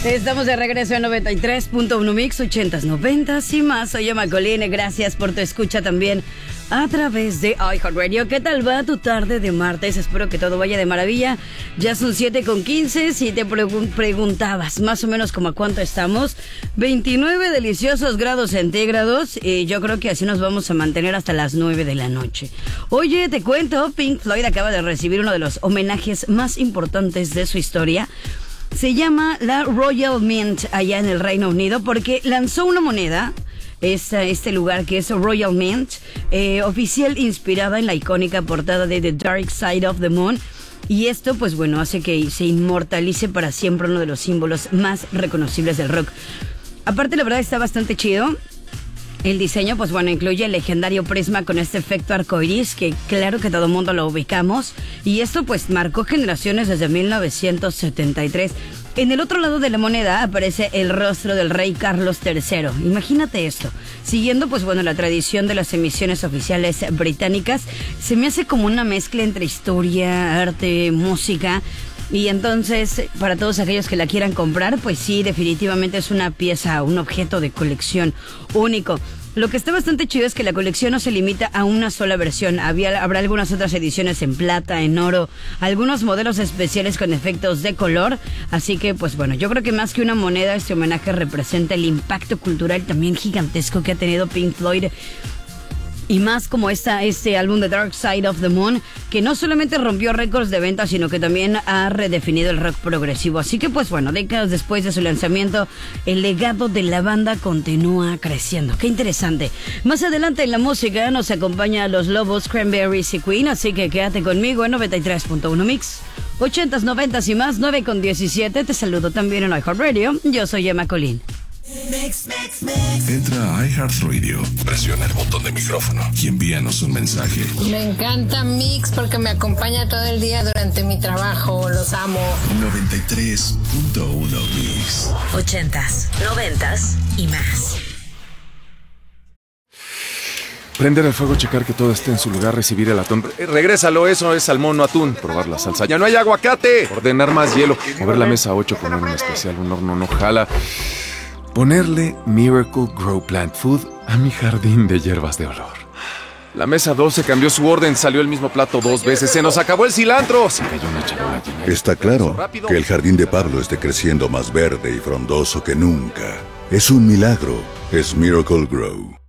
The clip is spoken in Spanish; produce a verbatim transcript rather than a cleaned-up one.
Estamos de regreso en noventa y tres punto uno Mix, ochentas, noventas y más. Soy Emma Colín, gracias por tu escucha también a través de iHeartRadio. ¿Qué tal va tu tarde de martes? Espero que todo vaya de maravilla. Ya son siete con quince. Si te pregun- preguntabas más o menos como a cuánto estamos, veintinueve deliciosos grados centígrados. Y yo creo que así nos vamos a mantener hasta las nueve de la noche. Oye, te cuento, Pink Floyd acaba de recibir uno de los homenajes más importantes de su historia. Se llama la Royal Mint allá en el Reino Unido porque lanzó una moneda, esta, este lugar que es Royal Mint, eh, oficial inspirada en la icónica portada de The Dark Side of the Moon. Y esto, pues bueno, hace que se inmortalice para siempre uno de los símbolos más reconocibles del rock. Aparte, la verdad está bastante chido. El diseño, pues bueno, incluye el legendario prisma con este efecto arcoiris, que claro que todo el mundo lo ubicamos. Y esto pues marcó generaciones desde mil novecientos setenta y tres. En el otro lado de la moneda aparece el rostro del rey Carlos tercero. Imagínate esto. Siguiendo pues bueno la tradición de las emisiones oficiales británicas, se me hace como una mezcla entre historia, arte, música. Y entonces, para todos aquellos que la quieran comprar, pues sí, definitivamente es una pieza, un objeto de colección único. Lo que está bastante chido es que la colección no se limita a una sola versión. Había, habrá algunas otras ediciones en plata, en oro, algunos modelos especiales con efectos de color. Así que, pues bueno, yo creo que más que una moneda, este homenaje representa el impacto cultural también gigantesco que ha tenido Pink Floyd. Y más como esta, este álbum The Dark Side of the Moon, que no solamente rompió récords de ventas, sino que también ha redefinido el rock progresivo. Así que pues bueno, décadas después de su lanzamiento, el legado de la banda continúa creciendo. Qué interesante. Más adelante en la música nos acompaña Los Lobos, Cranberries y Queen, así que quédate conmigo en noventa y tres punto uno Mix. ochentas, noventas y más, nueve con diecisiete. Te saludo también en iHeartRadio. Yo soy Emma Colín. Mix, mix, mix. Entra a iHeartRadio, presiona el botón de micrófono y envíanos un mensaje. Me encanta Mix porque me acompaña todo el día durante mi trabajo. Los amo. noventa y tres punto uno Mix. Ochentas, noventas y más. Prender el fuego, checar que todo esté en su lugar, recibir el atún. Eh, regrésalo, eso es salmón, no atún. Probar la salsa. ¡Ya no hay aguacate! Ordenar más hielo. Mover la mesa a ocho, poner un especial, un horno no jala. Ponerle Miracle Grow Plant Food a mi jardín de hierbas de olor. La mesa doce cambió su orden, salió el mismo plato dos veces. ¡Se nos acabó el cilantro! Se cayó una charola llena. Está claro que el jardín de Pablo esté creciendo más verde y frondoso que nunca. Es un milagro. Es Miracle Grow.